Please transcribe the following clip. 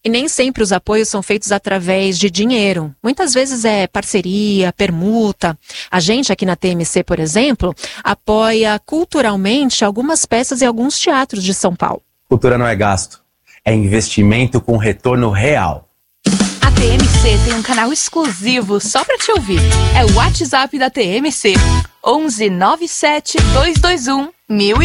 E nem sempre os apoios são feitos através de dinheiro. Muitas vezes é parceria, permuta. A gente aqui na TMC, por exemplo, apoia culturalmente algumas peças e alguns teatros de São Paulo. Cultura não é gasto, é investimento com retorno real. A TMC tem um canal exclusivo só para te ouvir. É o WhatsApp da TMC, 11 97 221 1001.